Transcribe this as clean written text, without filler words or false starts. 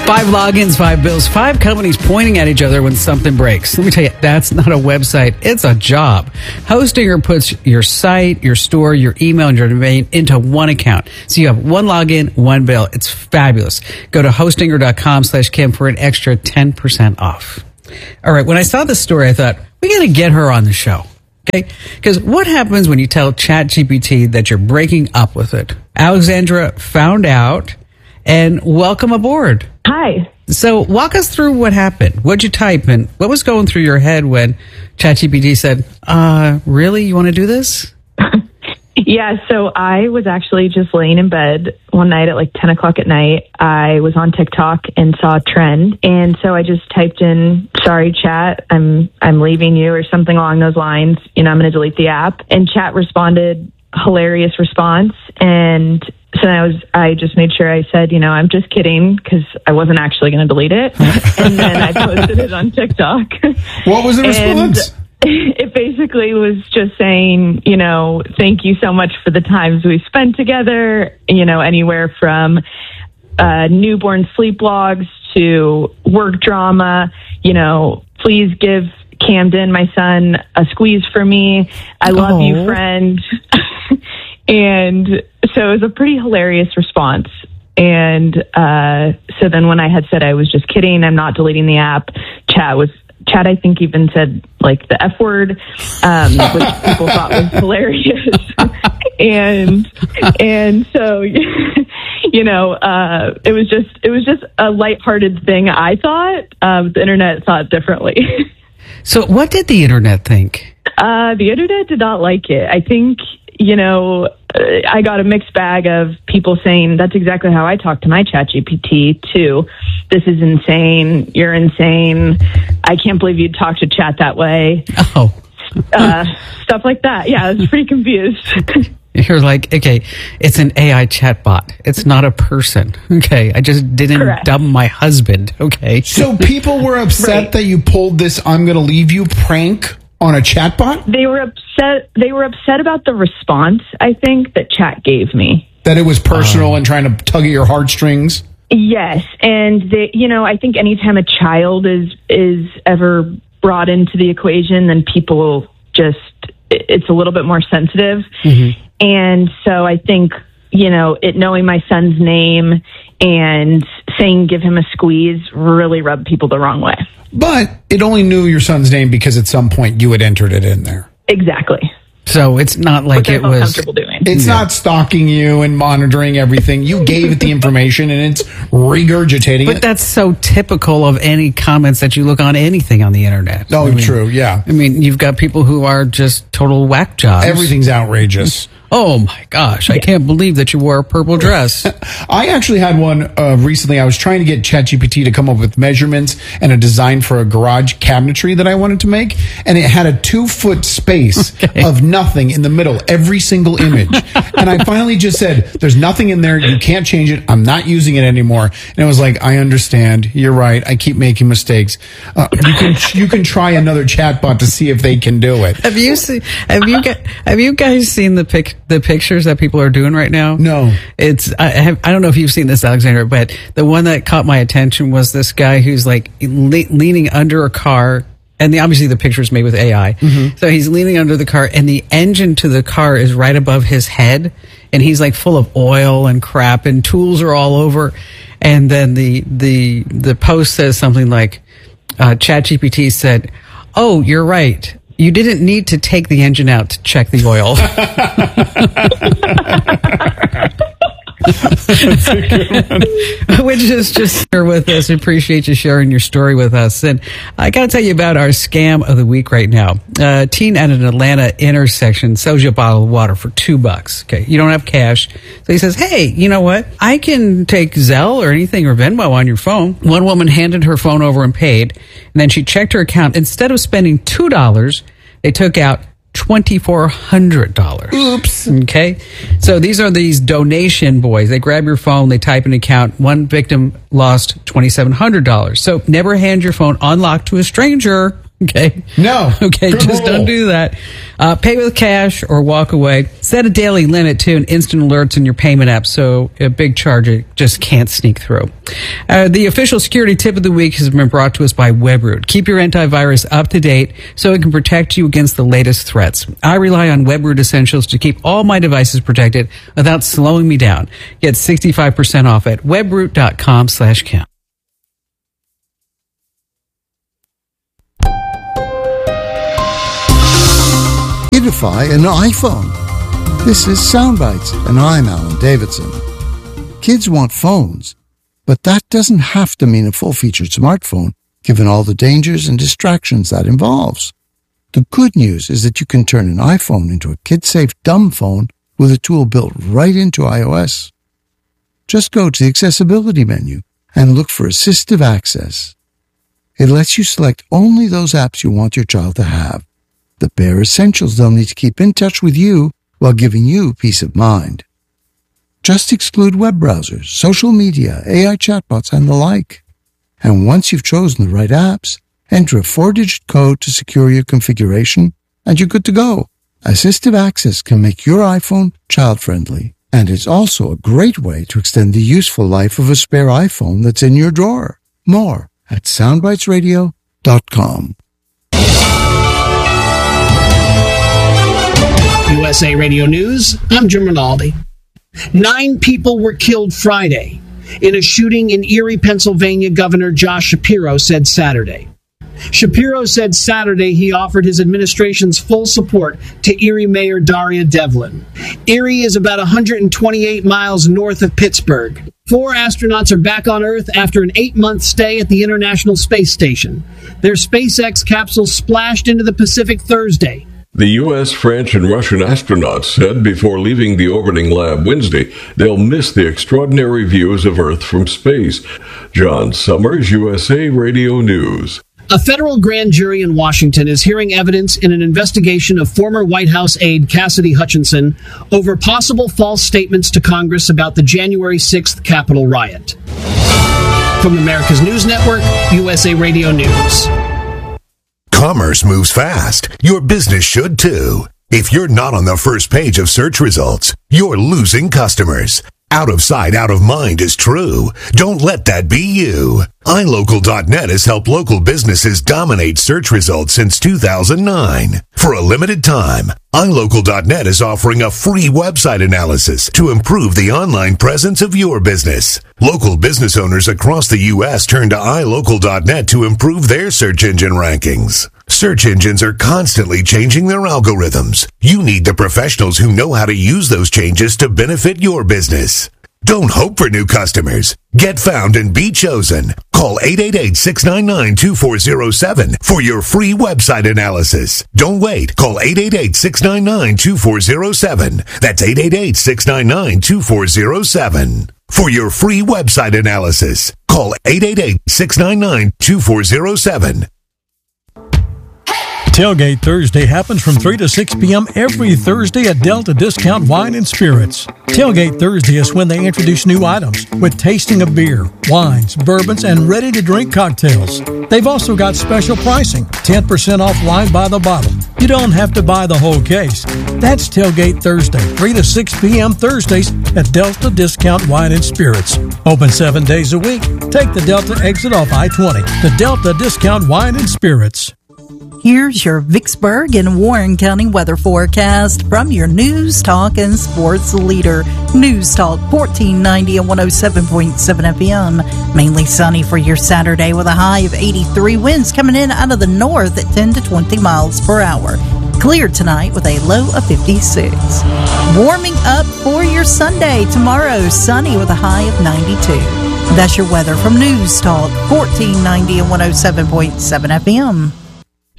5 logins, 5 bills, 5 companies pointing at each other when something breaks. Let me tell you, that's not a website. It's a job. Hostinger puts your site, your store, your email, and your domain into one account. So you have one login, one bill. It's fabulous. Go to hostinger.com/Kim for an extra 10% off. All right. When I saw this story, I thought, we got to get her on the show. Okay? Because what happens when you tell ChatGPT that you're breaking up with it? Alexandra found out, and welcome aboard. Hi. So walk us through what happened. What'd you type and what was going through your head when ChatGPT said, really? You want to do this? Yeah, so I was actually just laying in bed one night at like 10 o'clock at night. I was on TikTok and saw a trend. And so I just typed in, sorry, chat, I'm leaving you, or something along those lines. You know, I'm going to delete the app. And chat responded, hilarious response. And so I just made sure I said, you know, I'm just kidding, because I wasn't actually going to delete it. And then I posted it on TikTok. What was the response? It basically was just saying, you know, thank you so much for the times we spent together, you know, anywhere from newborn sleep logs to work drama. You know, please give Camden, my son, a squeeze for me. I love you, friend. And so it was a pretty hilarious response. And so then when I had said I was just kidding, I'm not deleting the app, Chat, I think, even said like the F word, which people thought was hilarious. and so, you know, it was just a lighthearted thing, I thought. The internet thought differently. So what did the internet think? The internet did not like it. I think, you know, I got a mixed bag of people saying, that's exactly how I talk to my ChatGPT too. This is insane. You're insane. I can't believe you'd talk to chat that way. Oh. Stuff like that. Yeah, I was pretty confused. You're like, okay, it's an AI chatbot. It's not a person. Okay, I just didn't dumb my husband. Okay. So people were upset that you pulled this I'm going to leave you prank on a chatbot? They were upset about the response, I think, that chat gave me. That it was personal and trying to tug at your heartstrings? Yes. And you know, I think anytime a child is ever brought into the equation, then people just, it's a little bit more sensitive. Mm-hmm. And so I think, you know, it knowing my son's name and saying give him a squeeze really rubbed people the wrong way. But it only knew your son's name because at some point you had entered it in there. Exactly. So it's not like it was comfortable doing. It's not stalking you and monitoring everything. You gave it the information and it's regurgitating it. But that's so typical of any comments that you look on anything on the internet. Oh, true, yeah. I mean, you've got people who are just total whack jobs. Everything's outrageous. Oh my gosh, I can't believe that you wore a purple dress. I actually had one recently. I was trying to get ChatGPT to come up with measurements and a design for a garage cabinetry that I wanted to make. And it had a 2-foot space of nothing in the middle, every single image. And I finally just said, there's nothing in there. You can't change it. I'm not using it anymore. And it was like, I understand. You're right. I keep making mistakes. You can try another chatbot to see if they can do it. Have you guys seen the pictures that people are doing right now? No. It's I don't know if you've seen this, Alexander, but the one that caught my attention was this guy who's like leaning under a car, and obviously the picture is made with AI. Mm-hmm. So he's leaning under the car, and the engine to the car is right above his head, and he's like full of oil and crap, and tools are all over. And then the post says something like, ChatGPT said, "Oh, you're right. You didn't need to take the engine out to check the oil." That's a good one. Which is just here with us. Appreciate you sharing your story with us. And I got to tell you about our scam of the week right now. A teen at an Atlanta intersection sells you a bottle of water for $2. Okay, you don't have cash. So he says, hey, you know what? I can take Zelle or anything or Venmo on your phone. One woman handed her phone over and paid. And then she checked her account. Instead of spending $2, they took out $2,400. Oops. Okay. So these are these donation boys. They grab your phone, they type an account. One victim lost $2,700. So never hand your phone unlocked to a stranger. Okay. No. Okay, Good just rule. don't do that. Pay with cash or walk away. Set a daily limit too, and instant alerts in your payment app, so a big charge it just can't sneak through. The official security tip of the week has been brought to us by Webroot. Keep your antivirus up to date so it can protect you against the latest threats. I rely on Webroot Essentials to keep all my devices protected without slowing me down. Get 65% off at webroot.com/Kim. Beautify an iPhone. This is Soundbites, and I'm Alan Davidson. Kids want phones, but that doesn't have to mean a full-featured smartphone, given all the dangers and distractions that involves. The good news is that you can turn an iPhone into a kid-safe dumb phone with a tool built right into iOS. Just go to the accessibility menu and look for Assistive Access. It lets you select only those apps you want your child to have, the bare essentials they'll need to keep in touch with you while giving you peace of mind. Just exclude web browsers, social media, AI chatbots, and the like. And once you've chosen the right apps, enter a 4-digit code to secure your configuration, and you're good to go. Assistive Access can make your iPhone child-friendly, and it's also a great way to extend the useful life of a spare iPhone that's in your drawer. More at soundbitesradio.com. USA Radio News, I'm Jim Rinaldi. 9 people were killed Friday in a shooting in Erie, Pennsylvania, Governor Josh Shapiro said Saturday. Shapiro said Saturday he offered his administration's full support to Erie Mayor Daria Devlin. Erie is about 128 miles north of Pittsburgh. 4 astronauts are back on Earth after an 8-month stay at the International Space Station. Their SpaceX capsule splashed into the Pacific Thursday. The U.S., French, and Russian astronauts said before leaving the orbiting lab Wednesday they'll miss the extraordinary views of Earth from space. John Summers, USA Radio News. A federal grand jury in Washington is hearing evidence in an investigation of former White House aide Cassidy Hutchinson over possible false statements to Congress about the January 6th Capitol riot. From America's News Network, USA Radio News. Commerce moves fast. Your business should too. If you're not on the first page of search results, you're losing customers. Out of sight, out of mind is true. Don't let that be you. iLocal.net has helped local businesses dominate search results since 2009. For a limited time, iLocal.net is offering a free website analysis to improve the online presence of your business. Local business owners across the U.S. turn to iLocal.net to improve their search engine rankings. Search engines are constantly changing their algorithms. You need the professionals who know how to use those changes to benefit your business. Don't hope for new customers. Get found and be chosen. Call 888-699-2407 for your free website analysis. Don't wait. Call 888-699-2407. That's 888-699-2407. For your free website analysis, call 888-699-2407. Tailgate Thursday happens from 3 to 6 p.m. every Thursday at Delta Discount Wine and Spirits. Tailgate Thursday is when they introduce new items with tasting of beer, wines, bourbons, and ready-to-drink cocktails. They've also got special pricing, 10% off wine by the bottle. You don't have to buy the whole case. That's Tailgate Thursday, 3 to 6 p.m. Thursdays at Delta Discount Wine and Spirits. Open 7 days a week. Take the Delta exit off I-20 to Delta Discount Wine and Spirits. Here's your Vicksburg and Warren County weather forecast from your News Talk and Sports leader. News Talk 1490 and 107.7 FM. Mainly sunny for your Saturday with a high of 83. Winds coming in out of the north at 10 to 20 miles per hour. Clear tonight with a low of 56. Warming up for your Sunday. Tomorrow, sunny with a high of 92. That's your weather from News Talk 1490 and 107.7 FM.